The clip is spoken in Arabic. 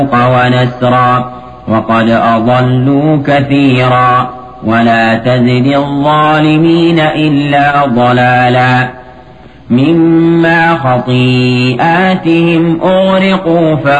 ونسرا وقد أضلوا كثيرا ولا تزد الظالمين إلا ضلالا مما خطيئاتهم أغرقوا